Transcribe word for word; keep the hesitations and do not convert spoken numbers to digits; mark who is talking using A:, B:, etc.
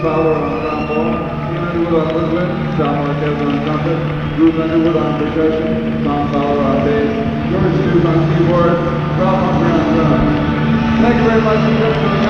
A: Fowler on trombone, Ian Underwood on woodwind, Tom Marquez on trumpet, Bruce Underwood on percussion, Tom Fowler on bass, George Stewart on keyboard, Ralph Humphrey on drums. Thank you very much.